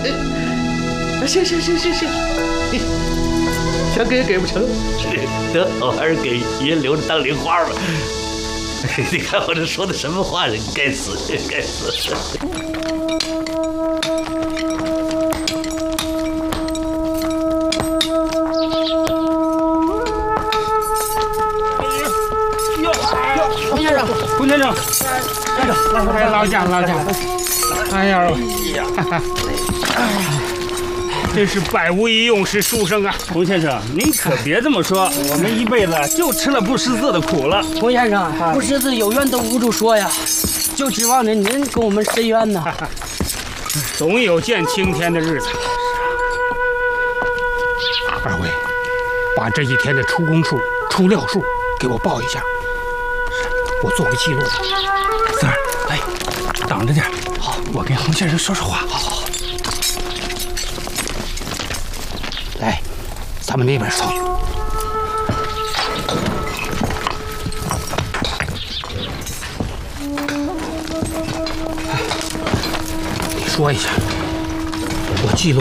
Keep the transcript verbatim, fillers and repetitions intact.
行行行行行，想给也给不成，得我还是给爷留着当零花吧。你看我这说的什么话？你该死，该死！ 龚先生，龚先生，先生，来劳驾劳驾。哎呀，哈哈，真是百无一用是书生啊！ 龚先生，您可别这么说，我们一辈子就吃了不识字的苦了。 龚先生，不识字有冤都无处说呀，就指望着您跟我们伸冤呢。 总有见青天的日子。二位，把这几天的出工数、出料数给我报一下，我做个记录。 四儿，哎，挡着点。好，我跟洪先生说说话。 好好好。来，咱们那边搜。你说一下，我记录